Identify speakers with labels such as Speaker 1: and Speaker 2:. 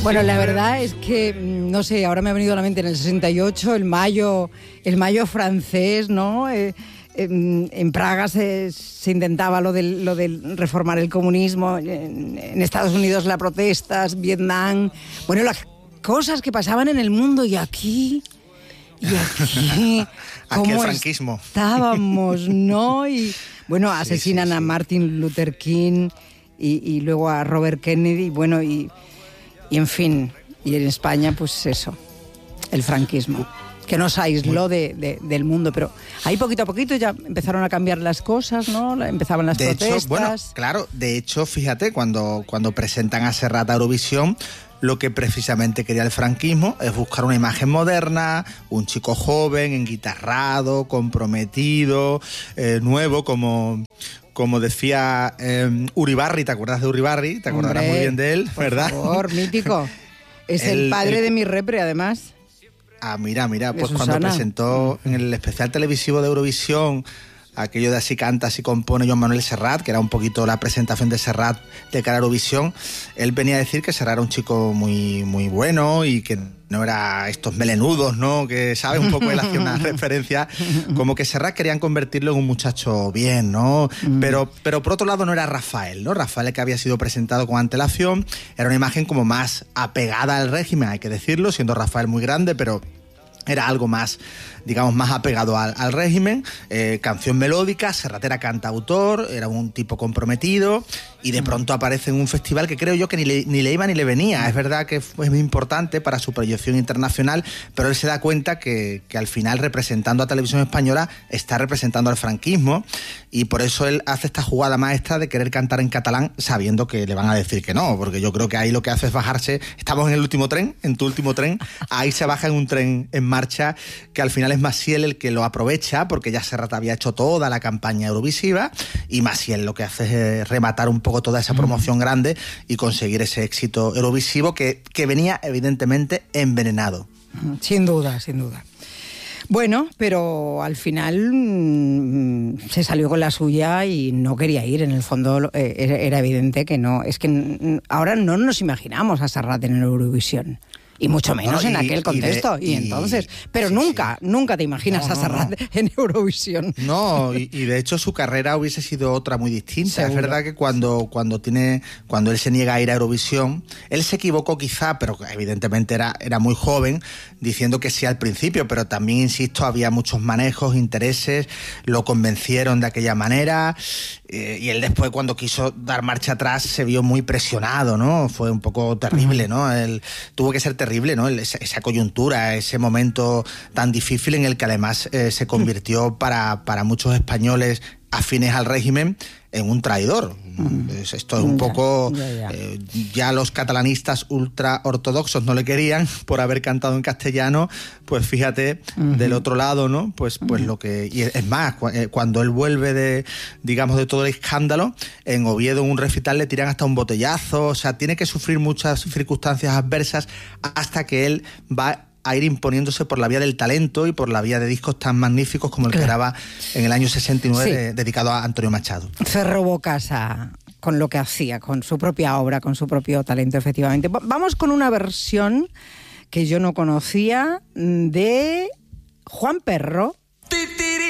Speaker 1: Bueno, la verdad es que, no sé, ahora me ha venido a la mente en el 68, el mayo francés, ¿no? En Praga se intentaba lo del reformar el comunismo, en Estados Unidos las protestas, Vietnam, bueno, las cosas que pasaban en el mundo y aquí
Speaker 2: aquí el franquismo.
Speaker 1: Estábamos, ¿no? Y bueno, asesinan a Martin Luther King y luego a Robert Kennedy, bueno, y en fin, y en España, pues eso, el franquismo, que nos aisló del mundo, pero ahí poquito a poquito ya empezaron a cambiar las cosas, ¿no? Empezaban las protestas.
Speaker 2: De hecho, bueno, claro, de hecho, fíjate, cuando presentan a Serrat a Eurovisión, lo que precisamente quería el franquismo es buscar una imagen moderna, un chico joven, enguitarrado, comprometido, nuevo, como decía Uribarri. ¿Te acuerdas de Uribarri? ¿Te acordarás muy bien de él, verdad?
Speaker 1: Por favor, mítico. Es el padre de mi repre, además.
Speaker 2: Ah, mira, pues
Speaker 1: Susana.
Speaker 2: Cuando presentó en el especial televisivo de Eurovisión aquello de Así canta, así compone Joan Manuel Serrat, que era un poquito la presentación de Serrat de cara a Eurovisión, él venía a decir que Serrat era un chico muy, muy bueno y que no era estos melenudos, ¿no? Que, ¿sabes? Un poco él hacía una referencia, como que Serrat querían convertirlo en un muchacho bien, ¿no? Pero por otro lado no era Rafael, ¿no? Rafael, que había sido presentado con antelación, era una imagen como más apegada al régimen, hay que decirlo, siendo Rafael muy grande, pero era algo más, digamos, más apegado al régimen, canción melódica, Serrat era cantautor, era un tipo comprometido y de pronto aparece en un festival que creo yo que ni le iba ni le venía. Es verdad que es muy importante para su proyección internacional, pero él se da cuenta que al final, representando a Televisión Española, está representando al franquismo y por eso él hace esta jugada maestra de querer cantar en catalán sabiendo que le van a decir que no, porque yo creo que ahí lo que hace es bajarse. Estamos en el último tren, en tu último tren, ahí se baja en un tren en marcha que al final es Maciel el que lo aprovecha, porque ya Serrat había hecho toda la campaña eurovisiva y Maciel lo que hace es rematar un poco toda esa promoción grande y conseguir ese éxito eurovisivo que venía evidentemente envenenado.
Speaker 1: Sin duda. Bueno, pero al final se salió con la suya y no quería ir. En el fondo era evidente que no. Es que ahora no nos imaginamos a Serrat en Eurovisión. Y mucho menos en aquel contexto. Pero nunca te imaginas a Serrat en Eurovisión.
Speaker 2: No, y de hecho su carrera hubiese sido otra muy distinta.
Speaker 1: Seguro.
Speaker 2: Es verdad que cuando él se niega a ir a Eurovisión, él se equivocó quizá, pero evidentemente era muy joven, diciendo que sí al principio, pero también, insisto, había muchos manejos, intereses, lo convencieron de aquella manera, y él después, cuando quiso dar marcha atrás, se vio muy presionado, ¿no? Fue un poco terrible, ¿no? Él tuvo que ser terrible, ¿no? Esa coyuntura, ese momento tan difícil en el que además se convirtió para muchos españoles afines al régimen en un traidor. Esto es un poco... Ya los catalanistas ultra ortodoxos no le querían por haber cantado en castellano, pues fíjate, del otro lado, ¿no? Pues lo que... Y es más, cuando él vuelve de todo el escándalo, en Oviedo en un recital le tiran hasta un botellazo, o sea, tiene que sufrir muchas circunstancias adversas hasta que él va a ir imponiéndose por la vía del talento y por la vía de discos tan magníficos como el que graba en el año 69, dedicado a Antonio Machado.
Speaker 1: Se robó casa con lo que hacía, con su propia obra, con su propio talento, efectivamente. Vamos con una versión que yo no conocía de Juan Perro